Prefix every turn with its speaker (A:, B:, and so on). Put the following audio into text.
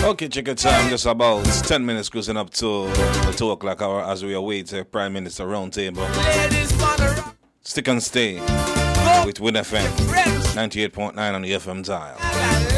A: Okay, check it time. Just about 10 minutes cruising up to the 2 o'clock hour as we await Prime Minister Roundtable. Stick and stay with Win FM 98.9 on the FM dial.